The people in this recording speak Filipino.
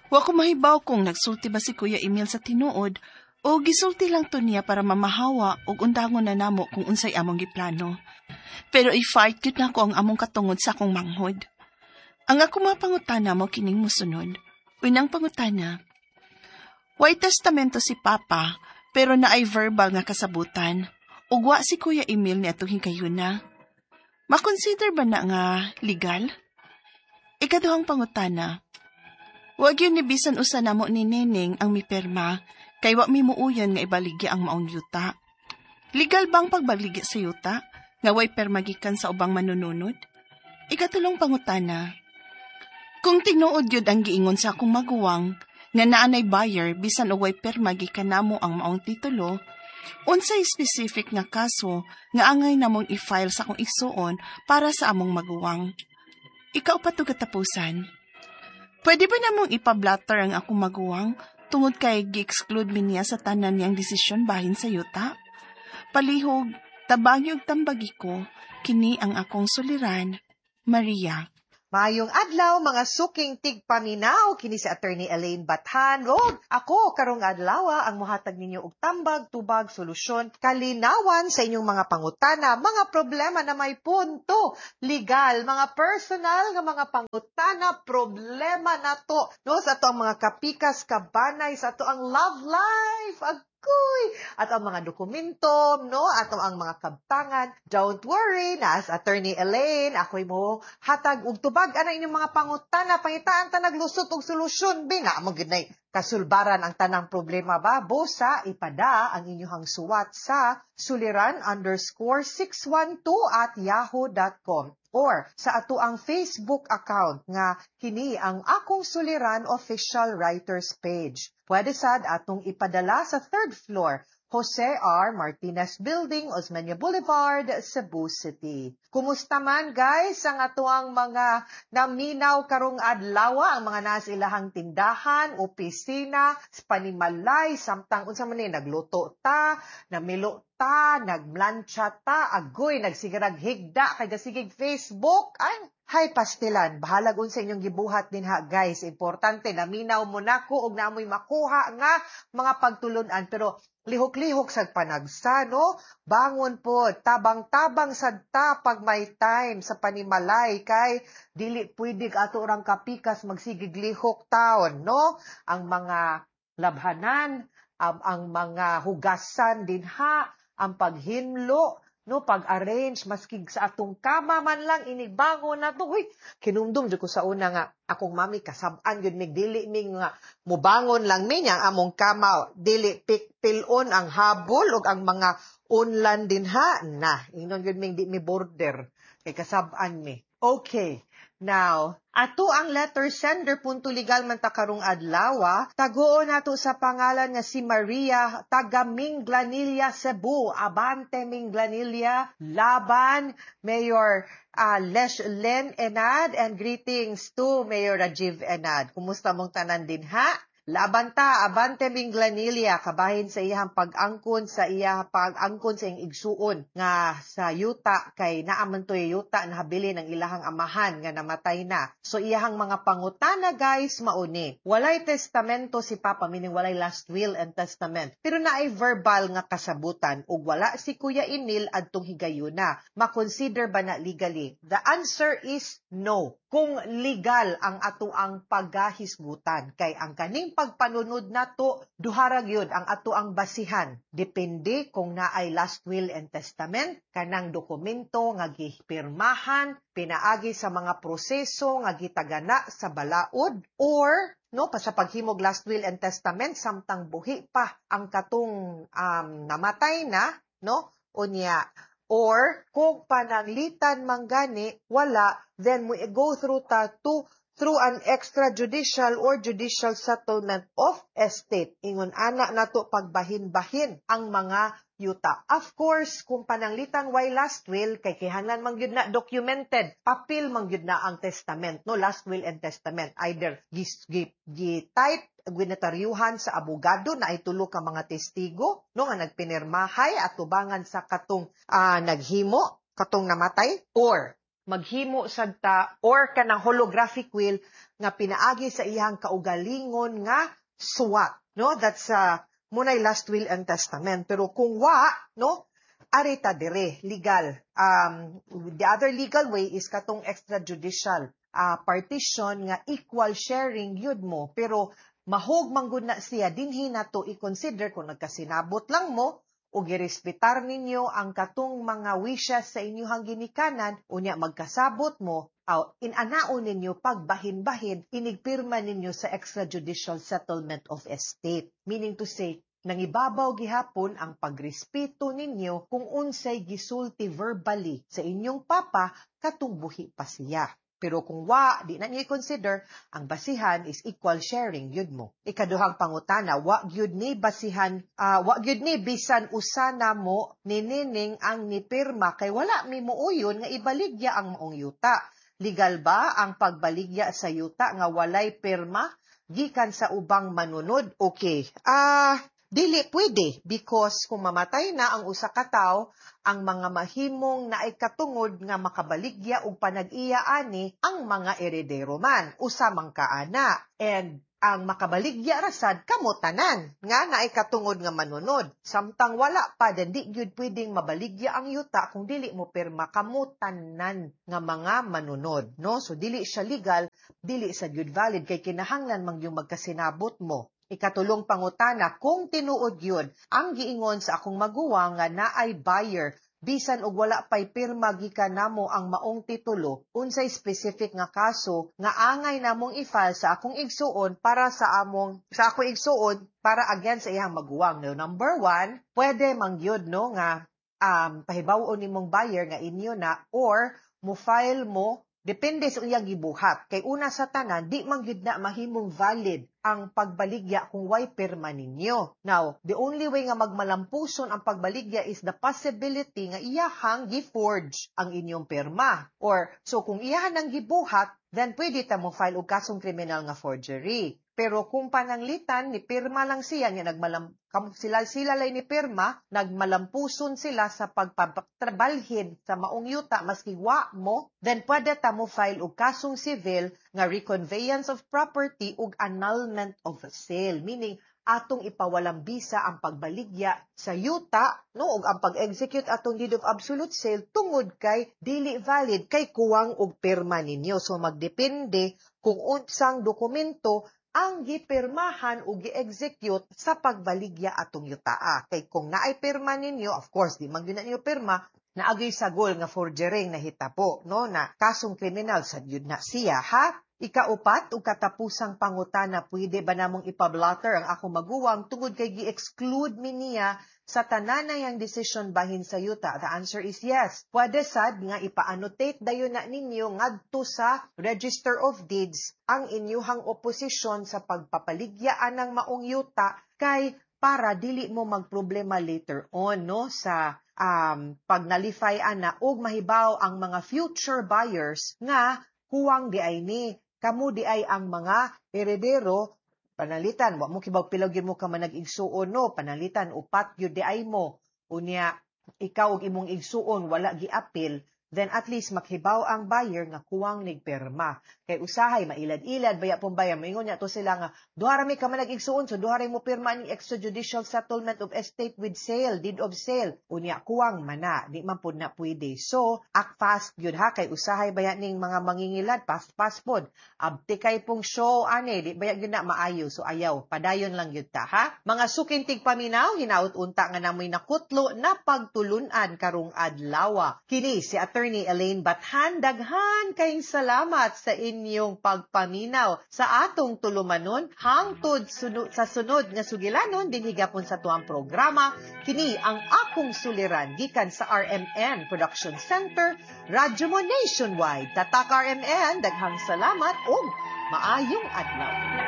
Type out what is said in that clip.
Wa ko mahibaw kung nagsulti ba si Kuya Emil sa tinuod o gisulti lang to niya para mamahawa o undangon na namo kung unsay among giplano. Pero i-fight yun na ko ang among katungod sa akong manghod. Ang ako mga pangutana mo kining musunod. Unang pangutana, way testamento si Papa pero naay verbal nga kasabutan. Ugwa si Kuya Emil ni atong hingayuna. Makonsider ba na nga legal? Ikaduhang pangutana, wag yun ni bisan usa namo ni Neneng ang miperma kay wa mi muuyon nga ibaligya ang maong yuta. Legal bang pagbaligya sa yuta nga way permagikan sa ubang manununod? Ikatulong pangutana, kung tinuod yun ang giingon sa akong maguwang nga naanay buyer bisan o way permagikan namo ang maong titulo, unsay specific nga kaso nga angay namong i-file sa akong igsuon para sa among maguwang? Ikaw pa to katapusan. Pwede ba namong ipablatter ang akong maguwang tungod kay gi-exclude mi niya sa tanan niyang desisyon bahin sa yuta? Palihog, tabagyog tambagi ko, kini ang akong suliran, Maria. Mayong adlaw, mga suking tigpaminaw, kini si Attorney Elaine Bathan. Rog, ako karong adlaw ang muhatag ninyo og tambag, tubag, solusyon, kalinawan sa inyong mga pangutana, mga problema na may punto, legal, mga personal nga mga pangutana, problema na to. No, sa to ang mga kapikas, kabanay, sa to ang love life, at ang mga dokumento, no? At ang mga kabtangan. Don't worry, na as Attorney Elaine, ako'y mo hatag og tubag ana inyong mga pangutana, pangitaan ta naglusot og solusyon bina mo gid nay kasulbaran ang tanang problema ba? Bosa ipada ang inyong suwat sa suliran_612@yahoo.com or sa ato ang Facebook account nga kini ang Akong Suliran Official Writers Page. Pwede sad atong ipadala sa 3rd floor, Jose R. Martinez Building, Osmeña Boulevard, Cebu City. Kumusta man guys ang atuang mga naminaw karong adlaw, ang mga nasa ilahang tindahan, opisina, panimalay, samtang unsa man ni nagluto ta, namilo ta, nagmlansya ta, agoy nagsigarag higda kay gasigig Facebook. Ay, hay pastilan, bahalag unsa inyong gibuhat din ha guys. Importante naminaw mo nako og namoy makuha nga mga pagtulunan, pero lihok-lihok sa panagsa, no? Bangon po, tabang-tabang sad ta pag may time sa panimalay kay dili pwede ato orang kapikas magsigig lihok taon, no? Ang mga labhanan, ang mga hugasan dinha, ang paghinlo, no, pag-arrange maski sa atong kama man lang inibangon na to. Uy, kinumdum jud ko sa una nga akong mami kasab-an gyud mig dili mig nga mubangon lang mi nya among kama, dili pilon ang habol ug ang mga unlan dinha na ingnon gyud mig di mi border kay kasab-an mi. Okay. Now, ato ang letter sender punto legal man ta karong adlaw, taguon nato sa pangalan nga si Maria, taga Minglanilla, Cebu. Abante Minglanilla, laban Mayor Len Enad, and greetings to Mayor Rajiv Enad. Kumusta mong tanan din ha? Laban ta, abante Minglanilla, kabahin sa iyang pag-angkon sa iyang igsuon nga sa yuta kay naaman to yuta na habili ng ilahang amahan nga namatay na. So iyang mga pangutana guys mauni. Walay testamento si Papa, meaning walay last will and testament. Pero naay verbal nga kasabutan ug wala si Kuya Emil adtong higayuna. Ma-consider ba na legally? The answer is no. Kung legal ang ato ang paggahisgutan kay ang kaning pagpanunod nato duharag yun ang ato ang basihan, depende kung naay last will and testament, kanang dokumento nga gipirmahan pinaagi sa mga proseso nga gitagana sa balaod, or no pa sa paghimog last will and testament samtang buhi pa ang katong namatay na, no, unya. Or, kung pananglitan manggani, wala, then we go through an extrajudicial or judicial settlement of estate. Ingon ana nato pagbahin-bahin ang mga yuta. Of course, kung pananglitan way last will, kay kihangan mangyud na documented, papel mangyud na ang testament, no, last will and testament. Either gi-type, gwinetaryuhan sa abogado na itulo ka mga testigo, no, nga nagpinirmahay at tubangan sa katong naghimo, katong namatay, or maghimo sad ta or kanang holographic will nga pinaagi sa iyang kaugalingon nga suwat, no? That's munay last will and testament. Pero kung no, arita dire legal. The other legal way is katong extrajudicial partition nga equal sharing yun mo, pero mahog manggod na siya dinhi nato i-consider kung nagkasinabot lang mo o girespetar ninyo ang katong mga wishes sa inyong ginikanan, unya magkasabot mo, inanaon ninyo pagbahin-bahin, inigpirma ninyo sa extrajudicial settlement of estate. Meaning to say, nangibabaw gihapon ang pagrespeto ninyo kung unsay gisulti verbally sa inyong papa katong buhi pa siya. Pero kung di na niyo i-consider, ang basihan is equal sharing, yun mo. Ikaduhang pangutana, gyud ni basihan, gyud ni bisan usana mo nining ang nipirma kay wala mi muuyon nga ibaligya ang maong yuta. Legal ba ang pagbaligya sa yuta nga walay pirma gikan sa ubang manunod? Okay. Dili pwede because kung mamatay na ang usa ka tawo, ang mga mahimong naay katungod nga makabaligya og panag-iya ani ang mga eredero man, usa man kaana. And ang makabaligya rasad kamo tanan nga naay katungod nga manunod. Samtang wala pa di gyud pwedeng mabaligya ang yuta kung dili mo pirma kamo tanan nga mga manunod, no? So dili siya legal, dili sa gyud valid kay kinahanglan man yung magkasinabot mo. Ikatulong pangutana, kung tinuod yun, ang giingon sa akong maguwang nga naay buyer, bisan og wala pay pirma gikan namo ang maong titulo, unsay specific nga kaso nga angay namong i-file sa akong igsuon para sa akong igsuon para against sa iyang maguwang. No, number 1, pwede mangyud no nga pahibaw-on nimong buyer nga inyo na or mo file mo depende sa iyang gibuhat. Kay una sa tanan, di man gyud na mahimong valid ang pagbaligya kung way pirma ninyo. Now, the only way nga magmalampuson ang pagbaligya is the possibility nga iyahang gi-forge ang inyong pirma. Or, so kung iyahan ang gibuhat, then pwede ta mo file og kasong kriminal nga forgery. Pero kung pananglitan, ni pirma lang siya, sila lay ni pirma, nagmalampuson sila sa pagpabalhin sa maong yuta, maski wa mo, then pwede ta mo file og kasong civil nga reconveyance of property ug annulment of sale. Meaning, atong ipawalang bisa ang pagbaligya sa yuta, no, ug ang pag-execute atong deed of absolute sale tungod kay dili valid kay kuwang og pirma ninyo. So magdepende kung unsang dokumento ang gipirmahan o gi-execute sa pagbaligya atong yutaa. Kay kung naay pirma ninyo, of course, di man gyud ninyo pirma, naagay sagol nga forgery na hitabo, no, na kasong kriminal sa yun na siya, ha? Ikaupat o katapusang pangutana, pwede ba namong ipablotter ang akong maguwang tungod kay gi-exclude mi niya sa tananayang decision bahin sa yuta? The answer is yes. Pwede sad nga ipa-annotate dayon na ninyo ngadto sa Register of Deeds ang inyuhang oposisyon sa pagpapaligyaan ng maong yuta kay para dili mo magproblema later on, no, sa pag nalify ana og mahibaw ang mga future buyers nga kuwang di ay ni kamo di ay ang mga heredero panalitan wa mo kibaw pilaw gyud mo ka man nag-igsuon, no, panalitan upat gyud di ay mo unya ikaw og imong igsuon wala giapil, then at least makhibaw ang buyer nga kuwang nigperma. Kay usahay mailad-ilad baya pong bayan moingon niya to sila nga duha ra mi ka man nag-igsuon so duha ra mo pirma ni extrajudicial settlement of estate with sale, deed of sale, unya kuwang mana di man pud na pwede. So act fast gyud ha, kay usahay baya ning mga mangingilad fast pod abti kay pong show ani di baya gyud na maayo, so ayaw padayon lang gyud ta, ha. Mga sukintig paminaw, hinaut unta nga namoy nakutlo na pagtulunan karong adlaw. Kini si Attorney Elaine Bathan, daghan kayong salamat sa inyong pagpaminaw sa atong tulumanon hangtod sa sunod nga sugilanon dinhi gapon sa tuang programa. Kini ang akong suliran gikan sa RMN Production Center, Radyo mo Nationwide. Tatak RMN, daghang salamat ug maayong adlaw.